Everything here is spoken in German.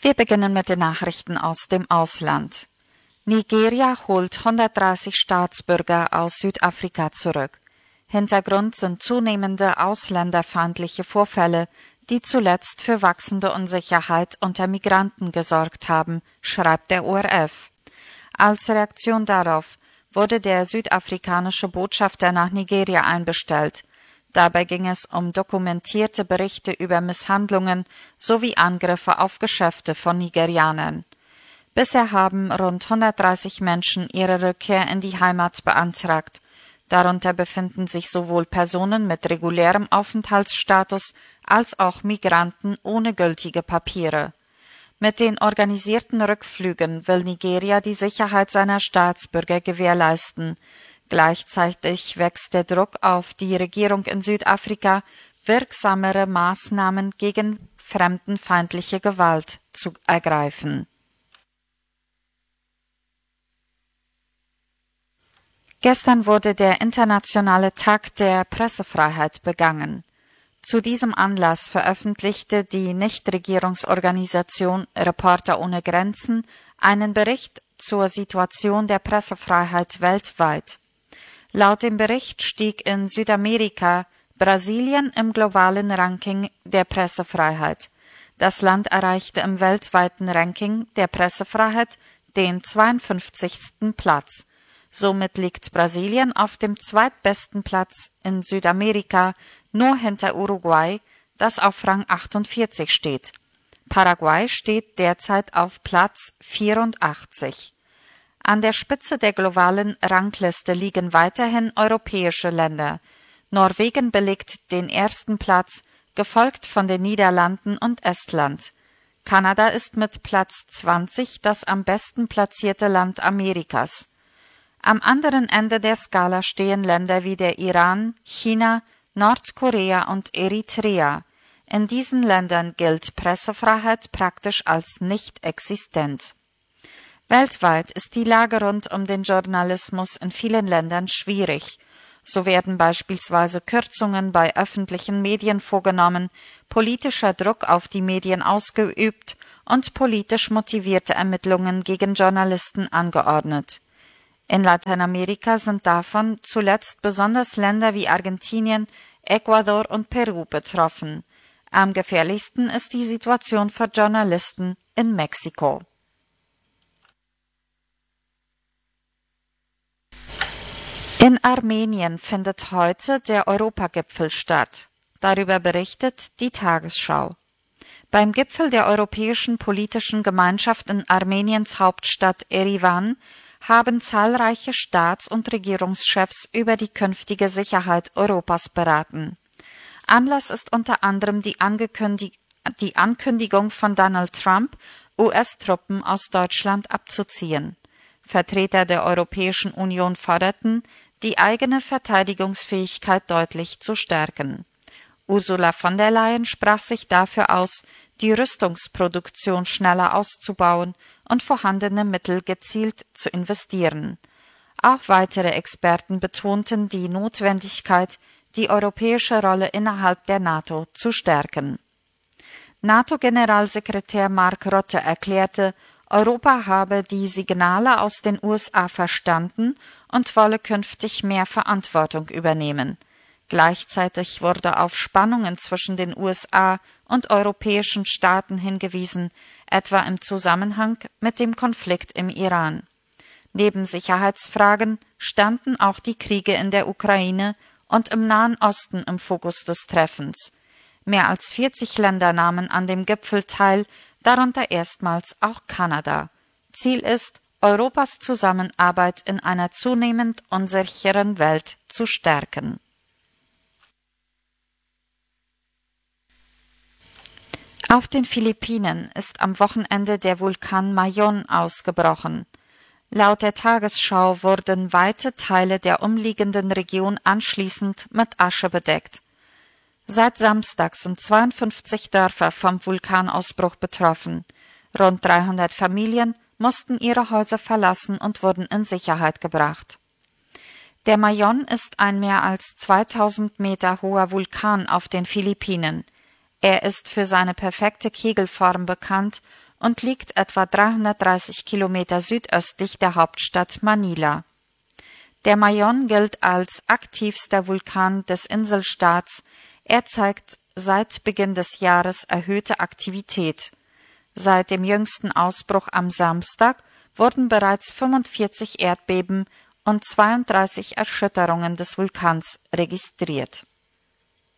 Wir beginnen mit den Nachrichten aus dem Ausland. Nigeria holt 130 Staatsbürger aus Südafrika zurück. Hintergrund sind zunehmende ausländerfeindliche Vorfälle, die zuletzt für wachsende Unsicherheit unter Migranten gesorgt haben, schreibt der ORF. Als Reaktion darauf wurde der südafrikanische Botschafter nach Nigeria einbestellt. Dabei ging es um dokumentierte Berichte über Misshandlungen sowie Angriffe auf Geschäfte von Nigerianern. Bisher haben rund 130 Menschen ihre Rückkehr in die Heimat beantragt. Darunter befinden sich sowohl Personen mit regulärem Aufenthaltsstatus als auch Migranten ohne gültige Papiere. Mit den organisierten Rückflügen will Nigeria die Sicherheit seiner Staatsbürger gewährleisten. Gleichzeitig wächst der Druck auf die Regierung in Südafrika, wirksamere Maßnahmen gegen fremdenfeindliche Gewalt zu ergreifen. Gestern wurde der internationale Tag der Pressefreiheit begangen. Zu diesem Anlass veröffentlichte die Nichtregierungsorganisation Reporter ohne Grenzen einen Bericht zur Situation der Pressefreiheit weltweit. Laut dem Bericht stieg in Südamerika Brasilien im globalen Ranking der Pressefreiheit. Das Land erreichte im weltweiten Ranking der Pressefreiheit den 52. Platz. Somit liegt Brasilien auf dem zweitbesten Platz in Südamerika, nur hinter Uruguay, das auf Rang 48 steht. Paraguay steht derzeit auf Platz 84. An der Spitze der globalen Rangliste liegen weiterhin europäische Länder. Norwegen belegt den ersten Platz, gefolgt von den Niederlanden und Estland. Kanada ist mit Platz 20 das am besten platzierte Land Amerikas. Am anderen Ende der Skala stehen Länder wie der Iran, China, Nordkorea und Eritrea. In diesen Ländern gilt Pressefreiheit praktisch als nicht existent. Weltweit ist die Lage rund um den Journalismus in vielen Ländern schwierig. So werden beispielsweise Kürzungen bei öffentlichen Medien vorgenommen, politischer Druck auf die Medien ausgeübt und politisch motivierte Ermittlungen gegen Journalisten angeordnet. In Lateinamerika sind davon zuletzt besonders Länder wie Argentinien, Ecuador und Peru betroffen. Am gefährlichsten ist die Situation für Journalisten in Mexiko. In Armenien findet heute der Europagipfel statt. Darüber berichtet die Tagesschau. Beim Gipfel der Europäischen Politischen Gemeinschaft in Armeniens Hauptstadt Erivan haben zahlreiche Staats- und Regierungschefs über die künftige Sicherheit Europas beraten. Anlass ist unter anderem die Ankündigung von Donald Trump, US-Truppen aus Deutschland abzuziehen. Vertreter der Europäischen Union forderten, die eigene Verteidigungsfähigkeit deutlich zu stärken. Ursula von der Leyen sprach sich dafür aus, die Rüstungsproduktion schneller auszubauen und vorhandene Mittel gezielt zu investieren. Auch weitere Experten betonten die Notwendigkeit, die europäische Rolle innerhalb der NATO zu stärken. NATO-Generalsekretär Mark Rutte erklärte, Europa habe die Signale aus den USA verstanden und wolle künftig mehr Verantwortung übernehmen. Gleichzeitig wurde auf Spannungen zwischen den USA und europäischen Staaten hingewiesen, etwa im Zusammenhang mit dem Konflikt im Iran. Neben Sicherheitsfragen standen auch die Kriege in der Ukraine und im Nahen Osten im Fokus des Treffens. Mehr als 40 Länder nahmen an dem Gipfel teil, darunter erstmals auch Kanada. Ziel ist, Europas Zusammenarbeit in einer zunehmend unsicheren Welt zu stärken. Auf den Philippinen ist am Wochenende der Vulkan Mayon ausgebrochen. Laut der Tagesschau wurden weite Teile der umliegenden Region anschließend mit Asche bedeckt. Seit Samstag sind 52 Dörfer vom Vulkanausbruch betroffen. Rund 300 Familien mussten ihre Häuser verlassen und wurden in Sicherheit gebracht. Der Mayon ist ein mehr als 2000 Meter hoher Vulkan auf den Philippinen. Er ist für seine perfekte Kegelform bekannt und liegt etwa 330 Kilometer südöstlich der Hauptstadt Manila. Der Mayon gilt als aktivster Vulkan des Inselstaats. Er zeigt seit Beginn des Jahres erhöhte Aktivität. Seit dem jüngsten Ausbruch am Samstag wurden bereits 45 Erdbeben und 32 Erschütterungen des Vulkans registriert.